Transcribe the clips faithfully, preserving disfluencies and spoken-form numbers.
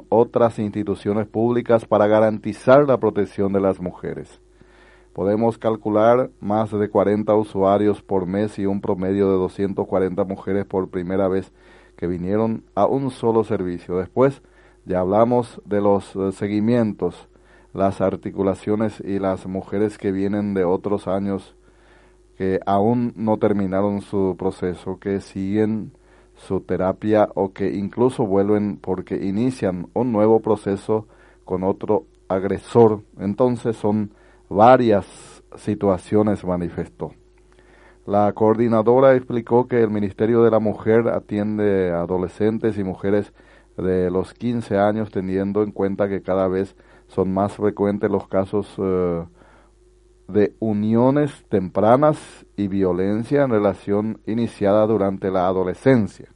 otras instituciones públicas para garantizar la protección de las mujeres. Podemos calcular más de cuarenta usuarios por mes y un promedio de doscientas cuarenta mujeres por primera vez que vinieron a un solo servicio. Después ya hablamos de los eh, seguimientos, las articulaciones y las mujeres que vienen de otros años que aún no terminaron su proceso, que siguen su terapia o que incluso vuelven porque inician un nuevo proceso con otro agresor. Entonces son varias situaciones, manifestó. La coordinadora explicó que el Ministerio de la Mujer atiende a adolescentes y mujeres de los quince años, teniendo en cuenta que cada vez son más frecuentes los casos eh, de uniones tempranas y violencia en relación iniciada durante la adolescencia.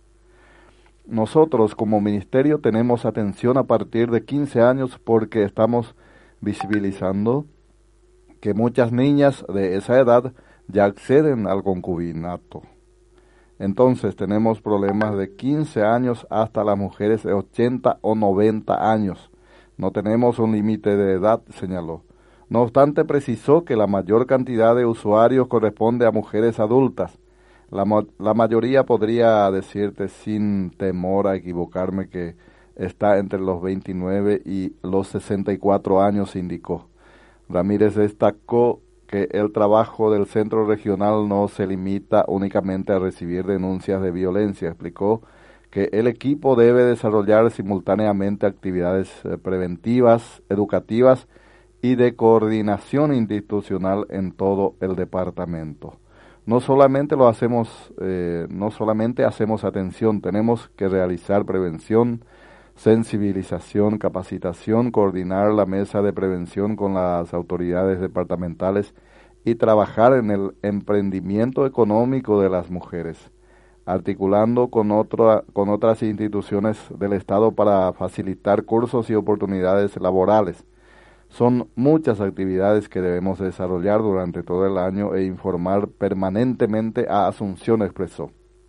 Nosotros como ministerio tenemos atención a partir de quince años porque estamos visibilizando que muchas niñas de esa edad ya acceden al concubinato. Entonces tenemos problemas de quince años hasta las mujeres de ochenta o noventa años. No tenemos un límite de edad, señaló. No obstante, precisó que la mayor cantidad de usuarios corresponde a mujeres adultas. La, la mayoría podría decirte sin temor a equivocarme que está entre los veintinueve y los sesenta y cuatro años, indicó. Ramírez destacó que el trabajo del centro regional no se limita únicamente a recibir denuncias de violencia. Explicó que el equipo debe desarrollar simultáneamente actividades preventivas, educativas y de coordinación institucional en todo el departamento. No solamente lo hacemos, eh, no solamente hacemos atención, tenemos que realizar prevención, sensibilización, capacitación, coordinar la mesa de prevención con las autoridades departamentales y trabajar en el emprendimiento económico de las mujeres, articulando con, otra, con otras instituciones del Estado para facilitar cursos y oportunidades laborales. Son muchas actividades que debemos desarrollar durante todo el año e informar permanentemente a Asunción, expresó.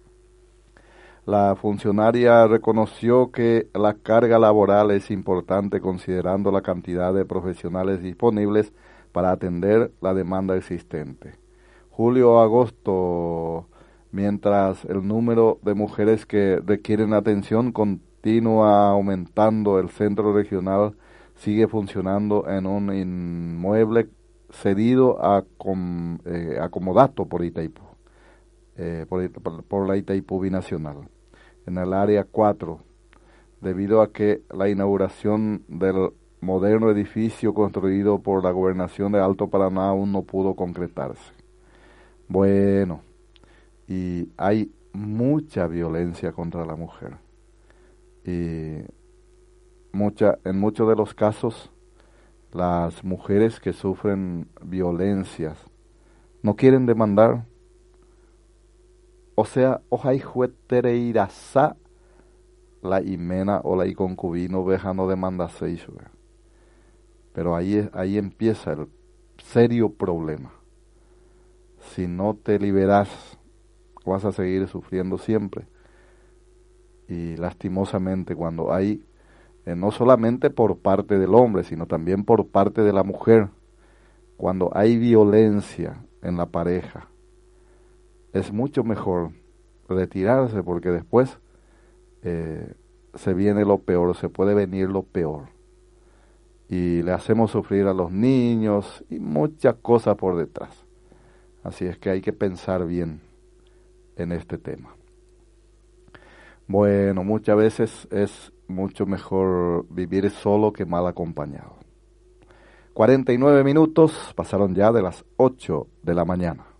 La funcionaria reconoció que la carga laboral es importante considerando la cantidad de profesionales disponibles para atender la demanda existente. Julio-agosto, mientras el número de mujeres que requieren atención continúa aumentando, el centro regional sigue funcionando en un inmueble cedido a, com, eh, a comodato por Itaipú, eh, por, por la Itaipú Binacional, en el área cuatro, debido a que la inauguración del moderno edificio construido por la gobernación de Alto Paraná aún no pudo concretarse. Bueno, y hay mucha violencia contra la mujer. Y Mucha, en muchos de los casos, las mujeres que sufren violencias no quieren demandar. O sea, ojai juetereirasa la imena o la concubino veja no demanda seis. Pero ahí, ahí empieza el serio problema. Si no te liberas, vas a seguir sufriendo siempre. Y lastimosamente cuando hay Eh, no solamente por parte del hombre, sino también por parte de la mujer, cuando hay violencia en la pareja, es mucho mejor retirarse porque después eh, se viene lo peor, se puede venir lo peor. Y le hacemos sufrir a los niños y muchas cosas por detrás. Así es que hay que pensar bien en este tema. Bueno, muchas veces es mucho mejor vivir solo que mal acompañado. cuarenta y nueve minutos pasaron ya de las ocho de la mañana.